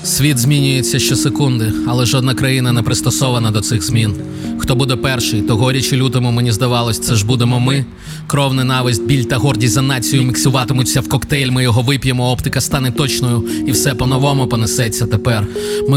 Світ змінюється щосекунди, але жодна країна не пристосована до цих змін. Хто буде перший, то горіч і лютому, мені здавалось, це ж будемо ми. Кров, ненависть, біль та гордість за націю міксуватимуться в коктейль, ми його вип'ємо, оптика стане точною, і все по-новому понесеться тепер. Ми